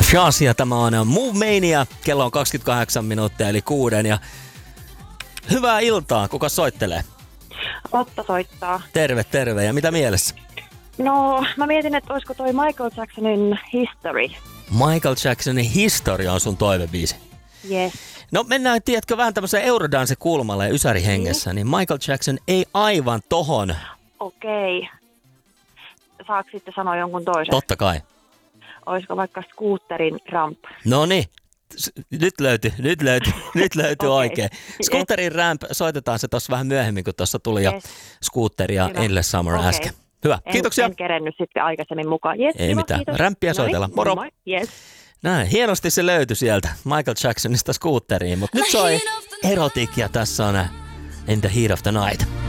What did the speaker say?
Shazia, tämä on Move Mania. Kello on 28 minuuttia eli 6. Ja hyvää iltaa. Kuka soittelee? Lotta soittaa. Terve, terve. Ja mitä mielessä? No, mä mietin, että olisiko toi Michael Jacksonin History. Michael Jacksonin History on sun toivebiisi. Yes. No mennään, tiedätkö, vähän tämmöisen Eurodance-kulmalle ja ysärihengessä, niin Michael Jackson ei aivan tohon. Okei. Saako sitten sanoa jonkun toisen? Totta kai. Olisiko vaikka Scooterin Ramp? Noniin. Nyt löytyi Okei. oikein. Scooterin Ramp, soitetaan se tuossa vähän myöhemmin, kun tuossa tuli jo Scooter ja Hyvä. Endless Summer Okei. äsken. Hyvä, kiitoksia. En kerennyt sitten aikaisemmin mukaan. Yes, Ei kiva, mitään. kiitos. Rämppiä soitella. Moro. Moi. Yes. Näin, hienosti se löytyi sieltä Michael Jacksonista Scooteriin, mutta nyt soi Erotic ja tässä on In the Heat of the Night.